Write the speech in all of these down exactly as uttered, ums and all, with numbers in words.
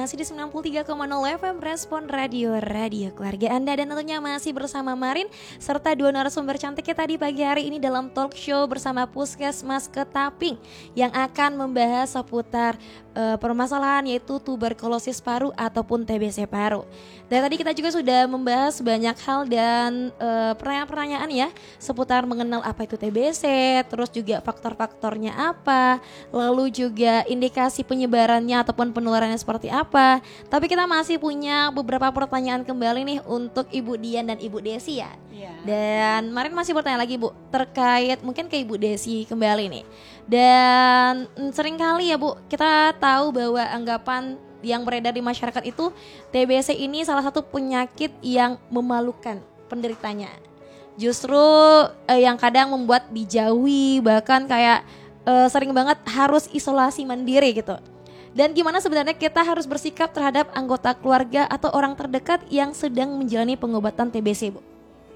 masih di sembilan puluh tiga koma nol F M Respon Radio, radio keluarga Anda. Dan tentunya masih bersama Marin serta dua narasumber cantik kita di pagi hari ini dalam talk show bersama Puskesmas Ketaping yang akan membahas seputar uh, permasalahan yaitu tuberkulosis paru ataupun T B C paru. Dan tadi kita juga sudah membahas banyak hal dan uh, pertanyaan-pertanyaan ya seputar mengenal apa itu T B C, terus juga faktor-faktornya apa, lalu juga indikasi penyebarannya ataupun penularannya seperti apa. Tapi kita masih punya beberapa pertanyaan kembali nih untuk Ibu Dian dan Ibu Desi ya. Yeah. Dan Marin masih bertanya lagi Bu terkait mungkin ke Ibu Desi kembali nih. Dan mm, seringkali ya Bu kita tahu bahwa anggapan yang beredar di masyarakat itu T B C ini salah satu penyakit yang memalukan penderitanya. Justru eh, yang kadang membuat dijauhi, bahkan kayak eh, sering banget harus isolasi mandiri gitu. Dan gimana sebenarnya kita harus bersikap terhadap anggota keluarga atau orang terdekat yang sedang menjalani pengobatan T B C, Bu?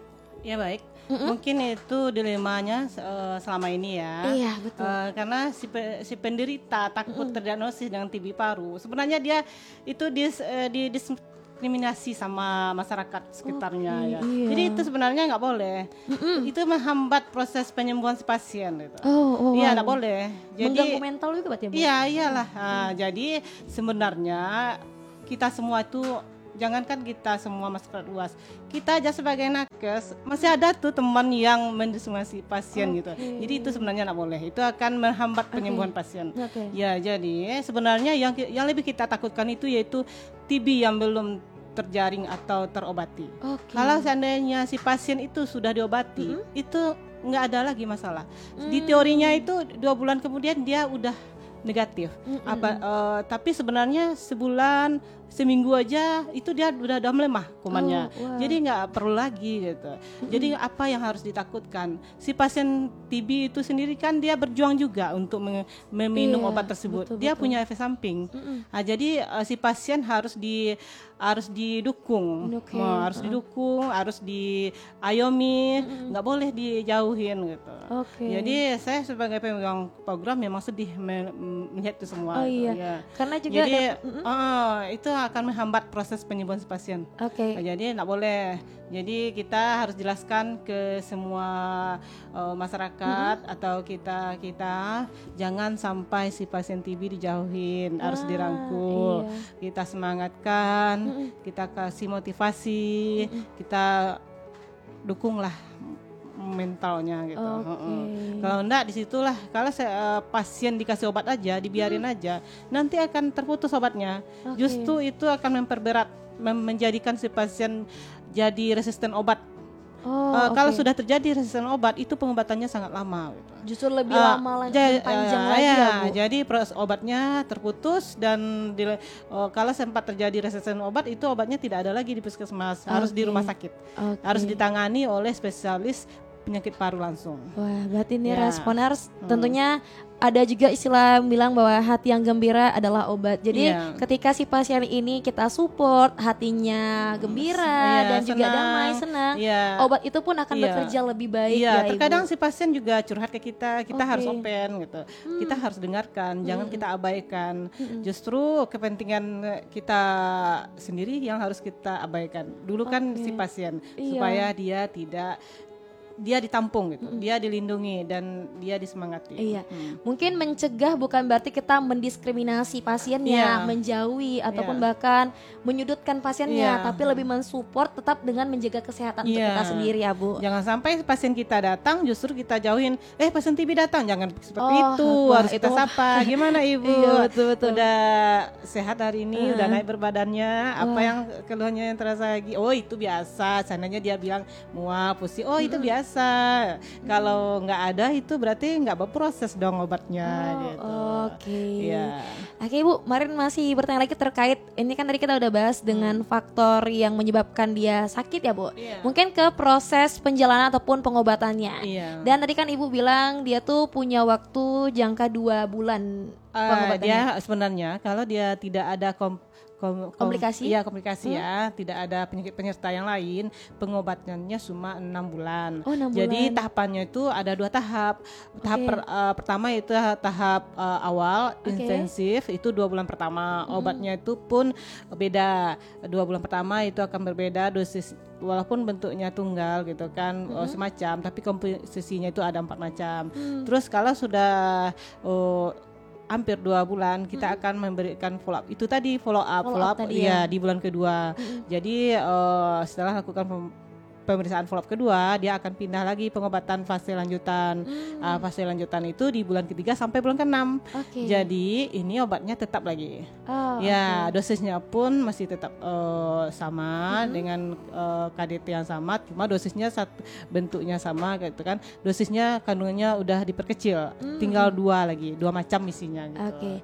Ya baik. Mm-mm. Mungkin itu dilemanya uh, selama ini ya. Iya betul. Uh, karena si, pe, si penderita takut Mm-mm. terdiagnosis dengan T B paru. Sebenarnya dia itu dis, uh, di diskriminasi sama masyarakat sekitarnya okay, ya. Iya. Jadi itu sebenarnya nggak boleh. Mm-mm. Itu menghambat proses penyembuhan si pasien. Gitu. Oh, oh, iya wow. nggak boleh. Jadi mengganggu mental juga berarti ya, Bu? Iya iyalah. Uh, mm. Jadi sebenarnya kita semua itu jangankan kita semua masyarakat luas, kita aja sebagai nakes masih ada tuh teman yang mendiskriminasi pasien okay. gitu. Jadi itu sebenarnya nggak boleh. Itu akan menghambat penyembuhan okay. pasien. Okay. Ya jadi sebenarnya yang yang lebih kita takutkan itu yaitu T B yang belum terjaring atau terobati. Okay. Kalau seandainya si pasien itu sudah diobati, mm-hmm. itu nggak ada lagi masalah. Mm. Di teorinya itu dua bulan kemudian dia udah negatif. Mm-hmm. Apa? Uh, tapi sebenarnya sebulan, seminggu aja itu dia udah udah melemah kumannya. Oh, wow. Jadi nggak perlu lagi gitu. Mm-hmm. Jadi apa yang harus ditakutkan? Si pasien T B itu sendiri kan dia berjuang juga untuk mem- meminum yeah, obat tersebut. Betul, dia betul. punya efek samping. Mm-hmm. Nah, jadi uh, si pasien harus di harus didukung, okay. nah, harus uh. didukung, harus diayomi, mm-hmm. nggak boleh dijauhin gitu. Okay. Jadi saya sebagai pemegang program memang sedih me- melihat itu semua. Oh gitu, iya. ya. Karena juga jadi ada, mm-hmm. uh, itu akan menghambat proses penyembuhan si pasien. Oke. Okay. Nah, jadi nggak boleh. Jadi kita harus jelaskan ke semua uh, masyarakat mm-hmm. atau kita kita jangan sampai si pasien T B dijauhin, ah, harus dirangkul. Iya. Kita semangatkan, mm-hmm. kita kasih motivasi, mm-hmm. kita dukunglah mentalnya gitu. Okay. Uh-uh. Kalau enggak disitulah kalau uh, pasien dikasih obat aja, dibiarin hmm. aja, nanti akan terputus obatnya. Okay. Justru itu akan memperberat, mem- menjadikan si pasien jadi resisten obat. Oh, uh, okay. Kalau sudah terjadi resisten obat, itu pengobatannya sangat lama. Gitu. Justru lebih uh, lama lagi, j- panjang uh, lagi ya, ya, Bu? Jadi proses obatnya terputus dan di, uh, kalau sempat terjadi resisten obat, itu obatnya tidak ada lagi di puskesmas, okay. harus di rumah sakit, okay. harus ditangani oleh spesialis penyakit paru langsung. Wah, berarti ini ya. Responers hmm. tentunya ada juga istilah bilang bahwa hati yang gembira adalah obat. Jadi yeah. ketika si pasien ini kita support, hatinya gembira yeah, dan senang. juga damai, senang, yeah. obat itu pun akan yeah. bekerja lebih baik. Iya, yeah. ya, terkadang Ibu. si pasien juga curhat ke kita, kita okay. harus open gitu. Hmm. Kita harus dengarkan, hmm. jangan kita abaikan. Hmm. Justru kepentingan kita sendiri yang harus kita abaikan. Dulu okay. kan si pasien yeah. supaya dia tidak dia ditampung gitu, mm. dia dilindungi dan dia disemangati. Iya, mm. mungkin mencegah bukan berarti kita mendiskriminasi pasiennya, yeah. menjauhi ataupun yeah. bahkan menyudutkan pasiennya, yeah. tapi lebih mensupport tetap dengan menjaga kesehatan yeah. untuk kita sendiri ya Bu. Jangan sampai pasien kita datang justru kita jauhin, eh pasien T B datang, jangan seperti oh, itu, wah, harus itu. kita sapa. Gimana Ibu? Iya, betul, betul. Udah sehat hari ini, uh. udah naik berbadannya, apa wah. yang keluhannya yang terasa lagi? Oh itu biasa, sananya dia bilang mual, pusing, oh itu biasa. Biasa. Hmm. Kalau nggak ada itu berarti nggak berproses dong obatnya. Oh, gitu. Oke. Okay. Ya. Oke okay, Bu, Marin masih bertanya lagi terkait ini kan tadi kita udah bahas dengan hmm. faktor yang menyebabkan dia sakit ya Bu. Yeah. Mungkin ke proses penjalanan ataupun pengobatannya. Yeah. Dan tadi kan Ibu bilang dia tuh punya waktu jangka dua bulan Uh, pengobatannya? dia sebenarnya kalau dia tidak ada kom, kom, kom, Komplikasi? ya komplikasi Hmm. ya, tidak ada penyakit penyerta yang lain, pengobatannya cuma enam bulan. Oh, enam Jadi bulan. tahapannya itu ada dua tahap. Tahap Oke. per, uh, pertama itu tahap uh, awal Oke. intensif, itu dua bulan pertama. Mm-mm. Obatnya itu pun beda. Dua bulan pertama itu akan berbeda dosis, walaupun bentuknya tunggal gitu kan, Mm-mm. uh, semacam, tapi komposisinya itu ada empat macam. Hmm. Terus kalau sudah uh, hampir dua bulan kita Mm-mm. akan memberikan follow up. Itu tadi follow up, Follow follow up up tadi ya ya. di bulan kedua. Mm-mm. Jadi uh, setelah lakukan pem- pemeriksaan follow up kedua, dia akan pindah lagi pengobatan fase lanjutan. Hmm. Uh, fase lanjutan itu di bulan ketiga sampai bulan keenam. Oke. Jadi ini obatnya tetap lagi. Oh, Ya, oke. dosisnya pun masih tetap uh, sama Mm-mm. dengan uh, K D T yang sama, cuma dosisnya satu, bentuknya sama gitu kan. Dosisnya kandungannya udah diperkecil, Mm. tinggal dua lagi, dua macam isinya gitu. Oke.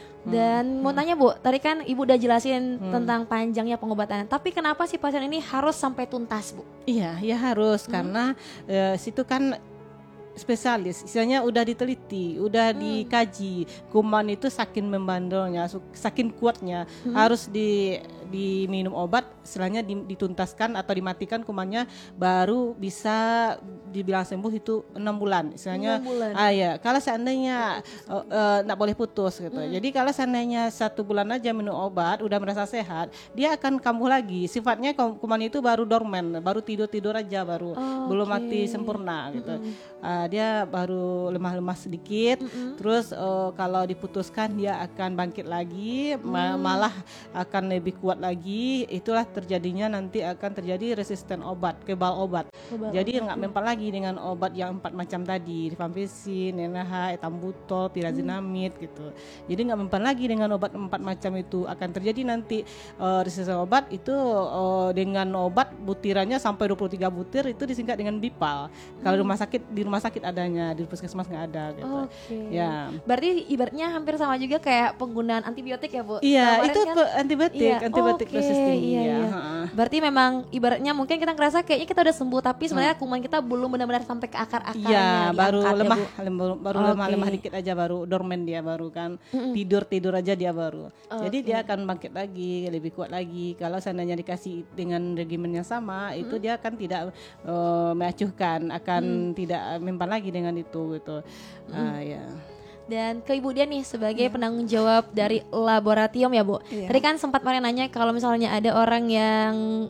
Dan mau tanya Bu, tadi kan Ibu udah jelasin Hmm. tentang panjangnya pengobatan. Tapi kenapa sih pasien ini harus sampai tuntas, Bu? Iya, ya harus Hmm. karena uh, situ kan spesialis, istilahnya udah diteliti, udah Hmm. dikaji. Kuman itu saking membandelnya, su- saking kuatnya, Hmm. harus di diminum obat, istilahnya di- dituntaskan atau dimatikan kumannya, baru bisa dibilang sembuh itu enam bulan. Istilahnya, Enam bulan. ah ya, kalau seandainya nggak boleh putus gitu. Hmm. Jadi kalau seandainya satu bulan aja minum obat, udah merasa sehat, dia akan kambuh lagi. Sifatnya kum- kuman itu baru dorman, baru tidur tidur aja, baru Oh, belum oke. mati sempurna gitu. Mm-mm. Uh, dia baru lemah-lemah sedikit, Mm-mm. terus uh, kalau diputuskan dia akan bangkit lagi, ma- Hmm. malah akan lebih kuat lagi. Itulah terjadinya nanti akan terjadi resisten obat, kebal obat. Coba. Jadi nggak mempan lagi dengan obat yang empat macam tadi, rifampicin, N H, etambutol, pyrazinamide gitu. Jadi nggak mempan lagi dengan obat empat macam itu. Akan terjadi nanti uh, resisten obat itu uh, dengan obat butirannya sampai dua puluh tiga butir, itu disingkat dengan Bipal. Kalau rumah sakit, di rumah sakit adanya, di puskesmas nggak ada gitu. Oke. Ya. Berarti ibaratnya hampir sama juga kayak penggunaan antibiotik ya, Bu? Iya, Kemarin itu kan- pe- antibiotik, Iya, antibiotik oke, dosis tinggi iya, ya. iya. Ha-ha. Berarti memang ibaratnya mungkin kita ngerasa kayaknya kita udah sembuh, tapi sebenarnya kuman kita belum benar-benar sampai ke akar-akarnya. Iya, baru diangkat ya, lemah, Bu? lem- baru, baru Oke. lemah lemah dikit aja, baru dormen dia baru kan, Mm-mm. tidur tidur aja dia baru. Jadi Oke. dia akan bangkit lagi, lebih kuat lagi. Kalau seandainya dikasih dengan regimen yang sama, itu dia akan tidak eh, mengacuhkan, akan Mm. tidak mempan lagi dengan itu gitu. Ah, ya. Dan ke Ibu Dian nih sebagai penanggung jawab dari laboratorium ya, Bu. Iya. Tadi kan sempat Maria nanya kalau misalnya ada orang yang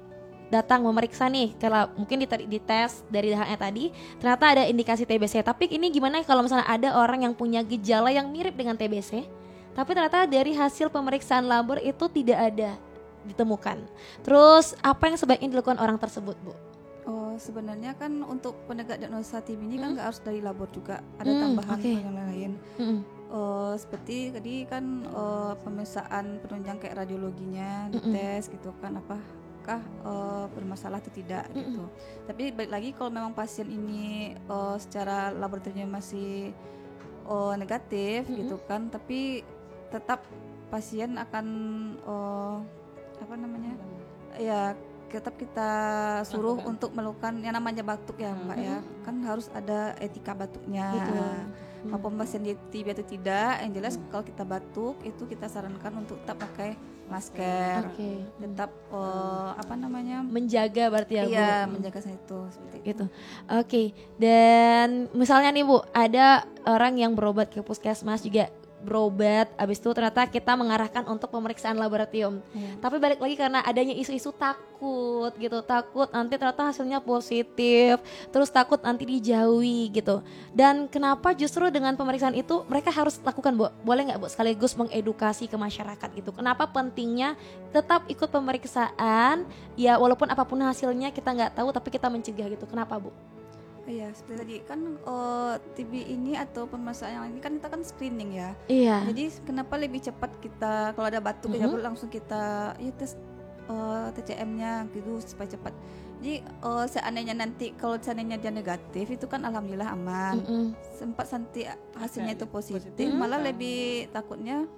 datang memeriksa nih, kalau mungkin di- dites dari dahannya tadi ternyata ada indikasi T B C. Tapi ini gimana kalau misalnya ada orang yang punya gejala yang mirip dengan T B C, tapi ternyata dari hasil pemeriksaan labor itu tidak ada ditemukan. Terus apa yang sebaiknya dilakukan orang tersebut, Bu? Oh, sebenarnya kan untuk penegak diagnosa T B ini kan nggak harus dari labor juga, ada Hmm, tambahan oke. yang lain. Mm-mm. Eh, seperti tadi kan eh, pemeriksaan penunjang kayak radiologinya, Mm-mm. dites gitu kan, apakah eh, bermasalah atau tidak gitu. Tapi balik lagi kalau memang pasien ini eh, secara laboratorium masih eh, negatif Mm-mm. gitu kan, tapi tetap pasien akan eh, apa namanya ya tetap kita suruh Lakukan. untuk melakukan yang namanya batuk ya Mbak ya, kan harus ada etika batuknya. Betul. Maupun pasien dia T B atau tidak, yang jelas kalau kita batuk itu kita sarankan untuk tetap pakai masker, Oke. tetap eh, apa namanya Menjaga berarti ya, Bu. iya menjaga itu seperti itu. Gitu. Oke. Dan misalnya nih Bu, ada orang yang berobat ke puskesmas juga berobat, habis itu ternyata kita mengarahkan untuk pemeriksaan laboratorium. Iya. Tapi balik lagi karena adanya isu-isu takut gitu, takut nanti ternyata hasilnya positif, terus takut nanti dijauhi gitu. Dan kenapa justru dengan pemeriksaan itu mereka harus lakukan, Bu? Boleh nggak Bu sekaligus mengedukasi ke masyarakat gitu? Kenapa pentingnya tetap ikut pemeriksaan, ya walaupun apapun hasilnya kita nggak tahu, tapi kita mencegah gitu. Kenapa, Bu? Iya, seperti tadi kan eh, T B ini atau pemeriksaan yang ini kan kita kan screening ya. Iya. Jadi kenapa lebih cepat kita kalau ada batuk Mhm. ya langsung kita ya tes eh, T C M-nya gitu supaya cepat. Jadi eh, seandainya nanti kalau seandainya dia negatif itu kan alhamdulillah aman. Mm-mm. Sempat nanti hasilnya itu positif, positif. malah Hmm. lebih takutnya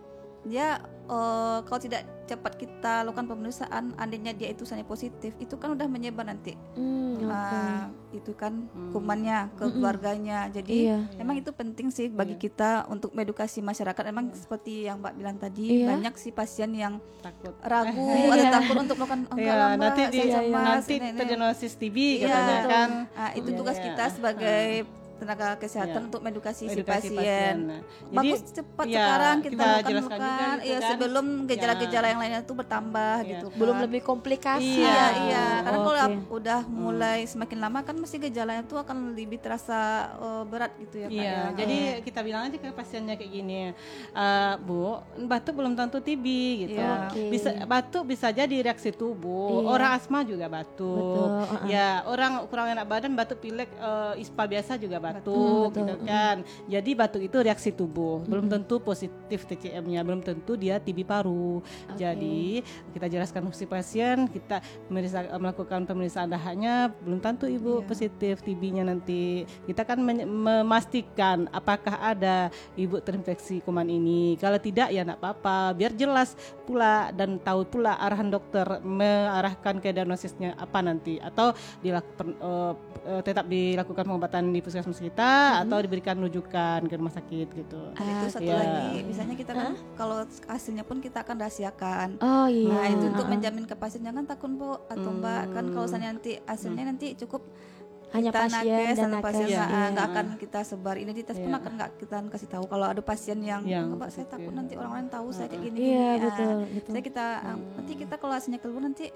dia uh, kalau tidak cepat kita lakukan pemeriksaan, andainya dia itu misalnya positif, itu kan udah menyebar nanti. Hmm, Nah, oke. itu kan Hmm. kumannya ke Mm-mm. keluarganya. Jadi Iya. memang itu penting sih bagi Iya. kita untuk mengedukasi masyarakat. Memang seperti yang Mbak bilang tadi, Iya. banyak sih pasien yang Takut. ragu Iya. atau takut untuk melakukan enggak Ya, lah Mbak, nanti di, saya iya, cemas, nanti ini, ini. terdiagnosis T B Iya, katanya betul. kan. Nah, itu Iya, tugas iya. kita sebagai tenaga kesehatan Iya. untuk mengedukasi si Edukasi pasien. Nah, Bagus cepat ya, sekarang kita, kita lakukan jelaskan juga lakukan, gitu iya kan. sebelum gejala-gejala Ya. yang lainnya itu bertambah Iya. gitu. Belum kan. lebih komplikasi. Iya. Iya, iya. Karena kalau Oke. udah mulai semakin lama kan mesti gejalanya tuh akan lebih terasa uh, berat gitu ya Kak. Iya, ya. jadi kita bilang aja ke pasiennya kayak gini, "Eh, Bu, batuk belum tentu T B gitu. Iya. Oke. Bisa batuk bisa jadi reaksi tubuh. Iya. Orang asma juga batuk. Betul, uh-uh. Ya, orang kurang enak badan batuk pilek, eh, ispa biasa juga Hmm, batuk, betul. gitu kan. Jadi batuk itu reaksi tubuh. Belum tentu positif T C M-nya, belum tentu dia T B paru. Oke. Jadi kita jelaskan si pasien, kita memeriksa- melakukan pemeriksaan dahanya, belum tentu ibu Iya. positif T B-nya nanti. Kita kan men- memastikan apakah ada ibu terinfeksi kuman ini. Kalau tidak ya enggak apa-apa, biar jelas pula dan tahu pula arahan dokter mengarahkan ke diagnosisnya apa nanti, atau dilakukan eh, eh, tetap dilakukan pengobatan di puskesmas kita atau diberikan rujukan ke rumah sakit gitu. Dan itu satu Iya. lagi, misalnya kita kan kalau hasilnya pun kita akan rahasiakan. Oh iya. Nah itu untuk Uh-uh. menjamin ke pasien, jangan takut Bu atau Mbak, kan kalau misalnya nanti hasilnya nanti cukup Hanya kita pasien nakes dan atau pasien nakes. nggak Iya. nggak akan kita sebar identitas pun Iya. akan nggak kita kasih tahu. Kalau ada pasien yang, Yang "Enggak, Pak, saya positif. takut nanti orang-orang tahu saya kayak gini." Iya, gini." betul, Ah, betul. Saya kita ah, nanti kita kalau hasilnya keluar nanti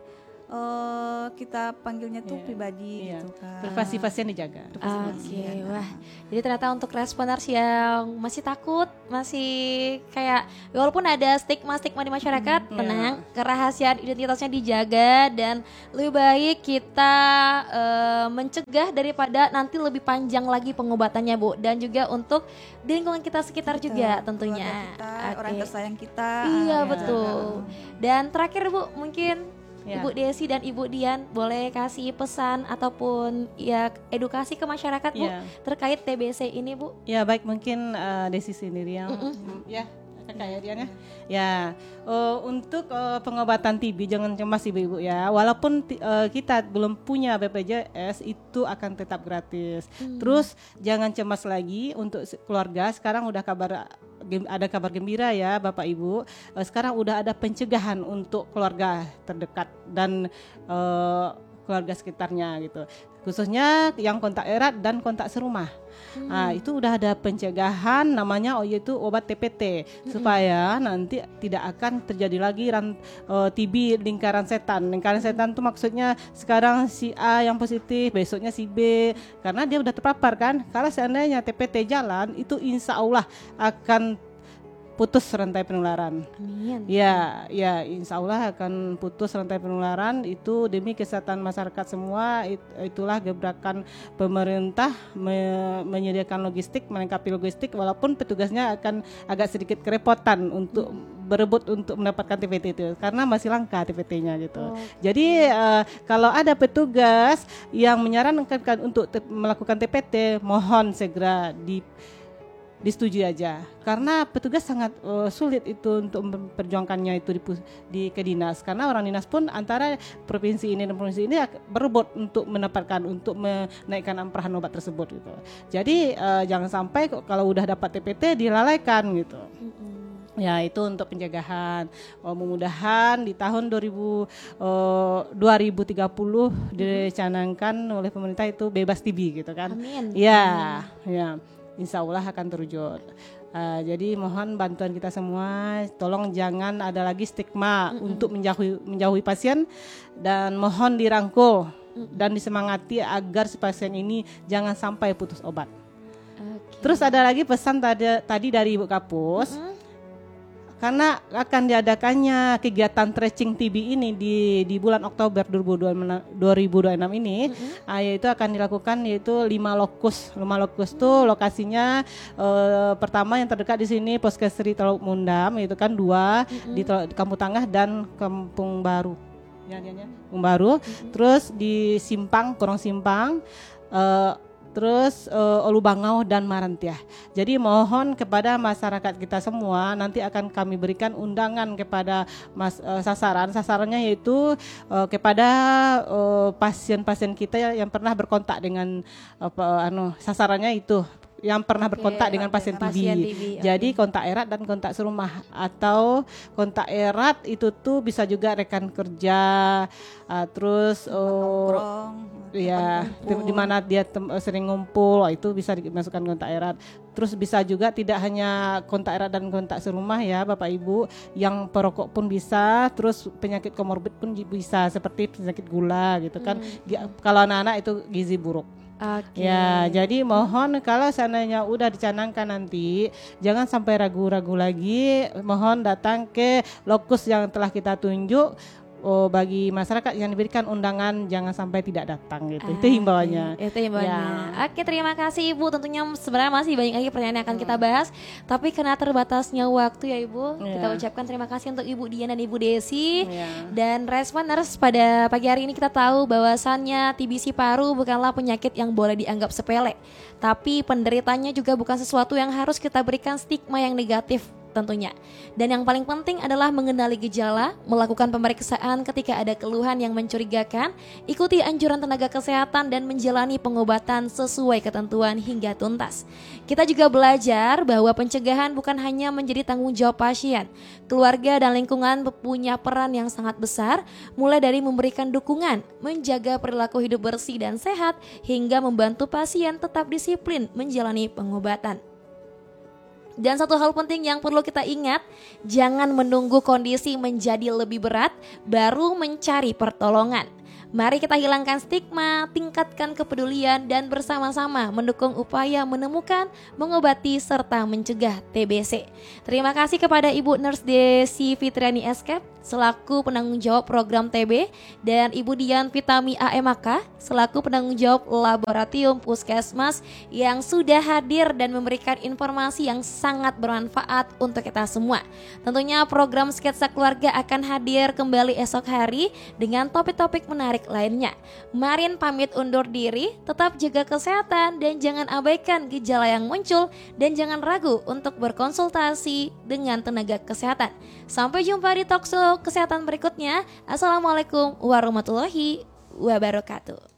eh, kita panggilnya tuh Iya. pribadi Iya. gitu kan. Privasi pasien dijaga. Oke, wah. Jadi ternyata untuk responders yang masih takut, masih kayak walaupun ada stigma-stigma di masyarakat, Hmm, tenang, kerahasiaan identitasnya dijaga dan lebih baik kita eh, mencegah daripada nanti lebih panjang lagi pengobatannya, Bu. Dan juga untuk di lingkungan kita sekitar Kita, juga keluarga tentunya. kita, Oke. orang tersayang kita. Iya, ah, betul. Dan terakhir, Bu, mungkin Ya. Ibu Desi dan Ibu Dian boleh kasih pesan ataupun ya edukasi ke masyarakat, Bu, Ya. terkait T B C ini, Bu. Ya baik, mungkin eh, Desi sendiri yang mm, ya kakak ya Dian ya. Ya eh, untuk eh, pengobatan T B jangan cemas ibu-ibu ya. Walaupun ti- eh, kita belum punya B P J S itu akan tetap gratis. Terus jangan cemas lagi untuk se- keluarga. Sekarang udah kabar gem- ada kabar gembira ya Bapak Ibu. Eh, sekarang udah ada pencegahan untuk keluarga terdekat dan eh, keluarga sekitarnya gitu. Khususnya yang kontak erat dan kontak serumah. Nah, itu udah ada pencegahan namanya oh yaitu obat T P T supaya nanti tidak akan terjadi lagi ran, eh, T B lingkaran setan. Lingkaran setan itu maksudnya sekarang si A yang positif, besoknya si B, karena dia udah terpapar kan. Kalau seandainya T P T jalan itu insya Allah akan putus rantai penularan. Amin. Ya, ya, insya Allah akan putus rantai penularan itu demi kesehatan masyarakat semua. It- itulah gebrakan pemerintah me- menyediakan logistik, melengkapi logistik, walaupun petugasnya akan agak sedikit kerepotan untuk berebut untuk mendapatkan T P T itu karena masih langka T P T-nya gitu. Oh. Jadi eh, kalau ada petugas yang menyarankan untuk te- melakukan T P T, mohon segera di disetujui aja karena petugas sangat uh, sulit itu untuk memperjuangkannya itu di, pus- di ke dinas karena orang dinas pun antara provinsi ini dan provinsi ini ak- berebut untuk mendapatkan untuk menaikkan amperahan obat tersebut gitu. Jadi uh, jangan sampai kok kalau udah dapat T P T dilalaikan gitu. Mm-mm. Ya itu untuk pencegahan. Oh, mudah-mudahan di tahun dua ribu, eh, dua ribu tiga puluh dicanangkan oleh pemerintah itu bebas T B gitu kan. Amin. Ya, ya. Insya Allah akan terwujud. Uh, jadi mohon bantuan kita semua, tolong jangan ada lagi stigma Mm-mm. untuk menjauhi menjauhi pasien dan mohon dirangkul dan disemangati agar si pasien ini jangan sampai putus obat. Oke. Terus ada lagi pesan tadi, tadi dari Ibu Kapus. Mm-mm. Karena akan diadakannya kegiatan tracing T B ini di di bulan Oktober dua ribu dua puluh enam ini, Mm-mm. ah, yaitu akan dilakukan yaitu lima lokus. Lima lokus tuh lokasinya eh, pertama yang terdekat di sini Puskesri Teluk Mundam, itu kan dua Mm-mm. di, Teluk- di Kampung Tengah dan Kampung Baru. Ya, ya, ya. Kampung Baru. Terus di Simpang, Kurang Simpang. eh, terus uh, Ulu Bangau dan Marantiah. Jadi mohon kepada masyarakat kita semua, nanti akan kami berikan undangan kepada mas, uh, sasaran sasarannya yaitu uh, kepada uh, pasien-pasien kita yang pernah berkontak dengan uh, anu sasarannya itu yang pernah Oke, berkontak dengan oke, pasien T B. pasien T B, Jadi oke. kontak erat dan kontak serumah, atau kontak erat itu tuh bisa juga rekan kerja, uh, terus uh, Nongkrong, ya tempat di mana dia tem- sering ngumpul, oh, itu bisa dimasukkan kontak erat. Terus bisa juga tidak hanya kontak erat dan kontak serumah ya Bapak Ibu, yang perokok pun bisa, terus penyakit komorbid pun bisa seperti penyakit gula gitu kan. Gi- Kalau anak-anak itu gizi buruk. Oke. Ya, jadi mohon kalau seandainya udah dicanangkan nanti, jangan sampai ragu-ragu lagi. Mohon datang ke lokus yang telah kita tunjuk. Oh, bagi masyarakat yang diberikan undangan jangan sampai tidak datang gitu. Itu himbauannya. Oke, Itu himbauannya. Ya. Oke, terima kasih Ibu. Tentunya sebenarnya masih banyak lagi pertanyaan yang akan kita bahas, tapi karena terbatasnya waktu ya Ibu, Ya. kita ucapkan terima kasih untuk Ibu Dian dan Ibu Desi. Ya. Dan Responers, pada pagi hari ini kita tahu bahwasannya T B C paru bukanlah penyakit yang boleh dianggap sepele, tapi penderitanya juga bukan sesuatu yang harus kita berikan stigma yang negatif tentunya. Dan yang paling penting adalah mengenali gejala, melakukan pemeriksaan ketika ada keluhan yang mencurigakan, ikuti anjuran tenaga kesehatan dan menjalani pengobatan sesuai ketentuan hingga tuntas. Kita juga belajar bahwa pencegahan bukan hanya menjadi tanggung jawab pasien. Keluarga dan lingkungan punya peran yang sangat besar, mulai dari memberikan dukungan, menjaga perilaku hidup bersih dan sehat, hingga membantu pasien tetap disiplin menjalani pengobatan. Dan satu hal penting yang perlu kita ingat, jangan menunggu kondisi menjadi lebih berat baru mencari pertolongan. Mari kita hilangkan stigma, tingkatkan kepedulian, dan bersama-sama mendukung upaya menemukan, mengobati, serta mencegah T B C. Terima kasih kepada Ibu Nurse Desi Fitriani S K selaku penanggung jawab program T B, dan Ibu Dian Vitami A M A K selaku penanggung jawab laboratorium Puskesmas yang sudah hadir dan memberikan informasi yang sangat bermanfaat untuk kita semua. Tentunya program Sketsa Keluarga akan hadir kembali esok hari dengan topik-topik menarik lainnya. Marin pamit undur diri, tetap jaga kesehatan dan jangan abaikan gejala yang muncul, dan jangan ragu untuk berkonsultasi dengan tenaga kesehatan. Sampai jumpa di talkshow kesehatan berikutnya. Assalamualaikum warahmatullahi wabarakatuh.